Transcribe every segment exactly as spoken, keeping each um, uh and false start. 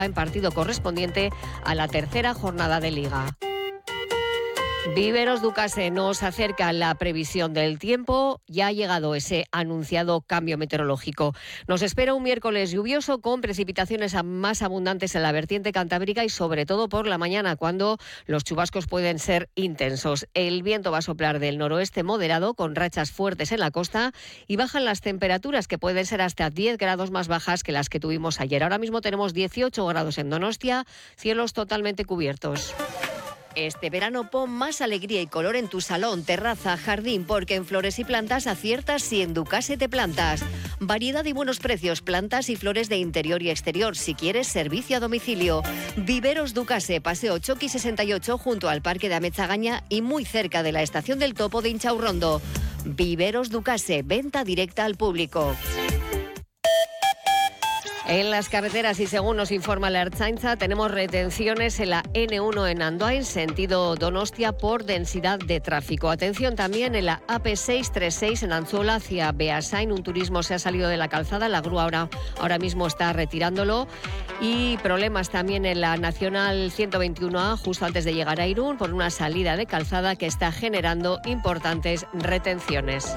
en partido correspondiente a la tercera jornada de Liga. Viveros Ducase nos acerca la previsión del tiempo. Ya ha llegado ese anunciado cambio meteorológico. Nos espera un miércoles lluvioso con precipitaciones más abundantes en la vertiente cantábrica y sobre todo por la mañana, cuando los chubascos pueden ser intensos. El viento va a soplar del noroeste moderado con rachas fuertes en la costa y bajan las temperaturas, que pueden ser hasta diez grados más bajas que las que tuvimos ayer. Ahora mismo tenemos dieciocho grados en Donostia, cielos totalmente cubiertos. Este verano pon más alegría y color en tu salón, terraza, jardín, porque en Flores y Plantas aciertas si en Ducase te plantas. Variedad y buenos precios, plantas y flores de interior y exterior. Si quieres, servicio a domicilio. Viveros Ducase, Paseo Choqui sesenta y ocho, junto al Parque de Amezagaña y muy cerca de la Estación del Topo de Inchaurrondo. Viveros Ducase, venta directa al público. En las carreteras, y según nos informa la Ertzaintza, tenemos retenciones en la ene uno en Andoain, sentido Donostia, por densidad de tráfico. Atención también en la a pe seiscientos treinta y seis en Anzuola hacia Beasain. Un turismo se ha salido de la calzada, la grúa ahora, ahora mismo está retirándolo. Y problemas también en la Nacional ciento veintiuno a, justo antes de llegar a Irún, por una salida de calzada que está generando importantes retenciones.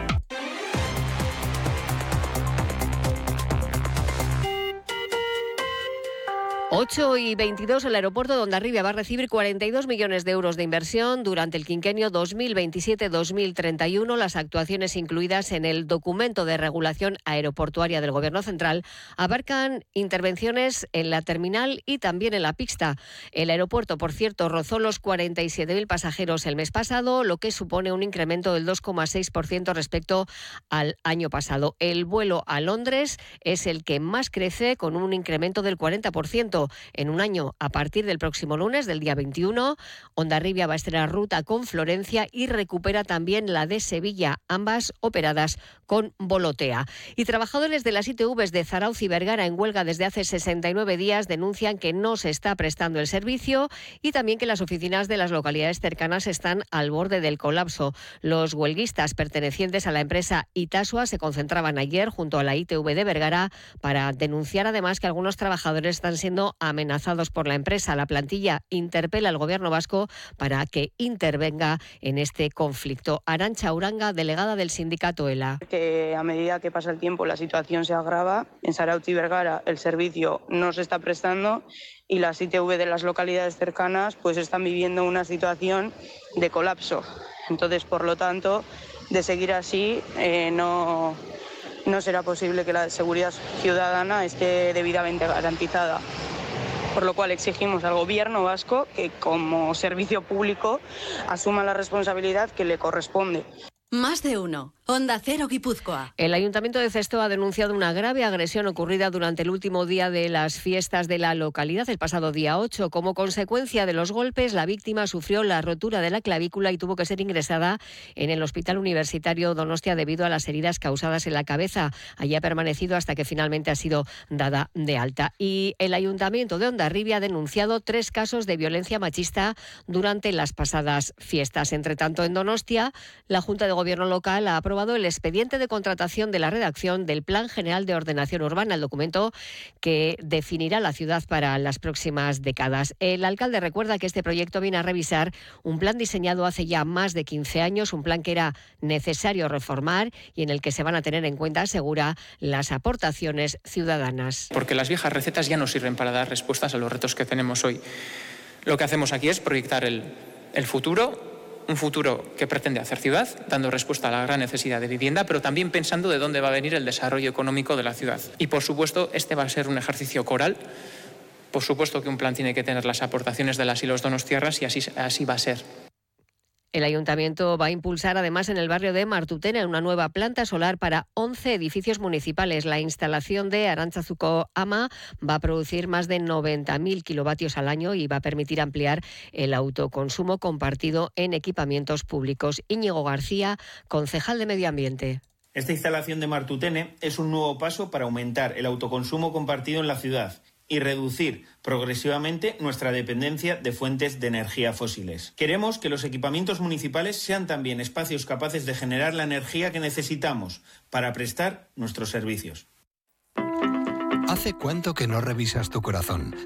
ocho y veintidós, el aeropuerto de Hondarribia va a recibir cuarenta y dos millones de euros de inversión durante el quinquenio dos mil veintisiete dos mil treinta y uno. Las actuaciones incluidas en el documento de regulación aeroportuaria del Gobierno Central abarcan intervenciones en la terminal y también en la pista. El aeropuerto, por cierto, rozó los cuarenta y siete mil pasajeros el mes pasado, lo que supone un incremento del dos coma seis por ciento respecto al año pasado. El vuelo a Londres es el que más crece, con un incremento del cuarenta por ciento. En un año, a partir del próximo lunes, del día veintiuno, Hondarribia va a estrenar ruta con Florencia y recupera también la de Sevilla, ambas operadas con Volotea. Y trabajadores de las i te uves de Zarautz y Vergara, en huelga desde hace sesenta y nueve días, denuncian que no se está prestando el servicio y también que las oficinas de las localidades cercanas están al borde del colapso. Los huelguistas pertenecientes a la empresa Itasua se concentraban ayer junto a la i te uve de Vergara para denunciar además que algunos trabajadores están siendo amenazados por la empresa. La plantilla interpela al Gobierno vasco para que intervenga en este conflicto. Arantxa Uranga, delegada del sindicato ELA. Que a medida que pasa el tiempo la situación se agrava. En Zarautz y Vergara el servicio no se está prestando y las i te uve de las localidades cercanas pues están viviendo una situación de colapso. Entonces, por lo tanto, de seguir así eh, no, no será posible que la seguridad ciudadana esté debidamente garantizada. Por lo cual exigimos al Gobierno vasco que, como servicio público, asuma la responsabilidad que le corresponde. Más de uno. Onda Cero Guipúzcoa. El Ayuntamiento de Cesto ha denunciado una grave agresión ocurrida durante el último día de las fiestas de la localidad, el pasado día ocho. Como consecuencia de los golpes, la víctima sufrió la rotura de la clavícula y tuvo que ser ingresada en el Hospital Universitario Donostia debido a las heridas causadas en la cabeza. Allí ha permanecido hasta que finalmente ha sido dada de alta. Y el Ayuntamiento de Hondarribia ha denunciado tres casos de violencia machista durante las pasadas fiestas. Entre tanto, en Donostia, la Junta de Gobierno local ha aprobado el expediente de contratación de la redacción del Plan General de Ordenación Urbana, el documento que definirá la ciudad para las próximas décadas. El alcalde recuerda que este proyecto viene a revisar un plan diseñado hace ya más de quince años, un plan que era necesario reformar y en el que se van a tener en cuenta, asegura, las aportaciones ciudadanas. Porque las viejas recetas ya no sirven para dar respuestas a los retos que tenemos hoy. Lo que hacemos aquí es proyectar el, el futuro. Un futuro que pretende hacer ciudad, dando respuesta a la gran necesidad de vivienda, pero también pensando de dónde va a venir el desarrollo económico de la ciudad. Y, por supuesto, este va a ser un ejercicio coral. Por supuesto que un plan tiene que tener las aportaciones de las y los donostiarras y así, así va a ser. El Ayuntamiento va a impulsar además en el barrio de Martutena una nueva planta solar para once edificios municipales. La instalación de Arantzazuko Ama va a producir más de noventa mil kilovatios al año y va a permitir ampliar el autoconsumo compartido en equipamientos públicos. Íñigo García, concejal de Medio Ambiente. Esta instalación de Martutene es un nuevo paso para aumentar el autoconsumo compartido en la ciudad y reducir progresivamente nuestra dependencia de fuentes de energía fósiles. Queremos que los equipamientos municipales sean también espacios capaces de generar la energía que necesitamos para prestar nuestros servicios. ¿Hace cuánto que no revisas tu corazón?